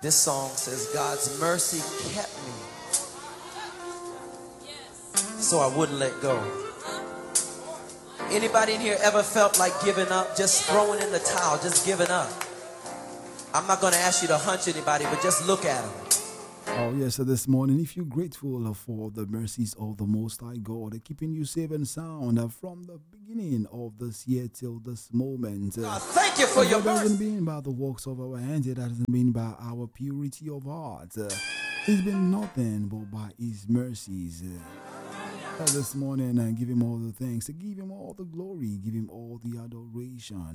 This song says, God's mercy kept me so I wouldn't let go. Anybody in here ever felt like giving up, just throwing in the towel, just giving up? I'm not going to ask you to hunch anybody, but just look at them. Oh, yes, so this morning, if you're grateful for the mercies of the Most High God, keeping you safe and sound from the beginning of this year till this moment. God, thank you for your It hasn't mercy. been by the works of our hands, it hasn't been by our purity of heart. It's been nothing but by His mercies. This morning, give Him all the thanks, give Him all the glory, give Him all the adoration.